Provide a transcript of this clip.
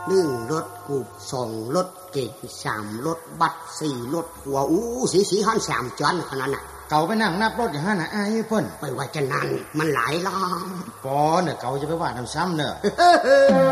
1รถกู2รถเก๋ง3รถบัส4รถหัวสีหัน3จานขนาดน่ะเก่าไปนั่งนับรถอย่างนั้นน่ะอายเพิ่นไปว่าจะนั่นมันหลายล้านปอเนี่ยเก่าจะไปว่าทำซ้ำเนอะ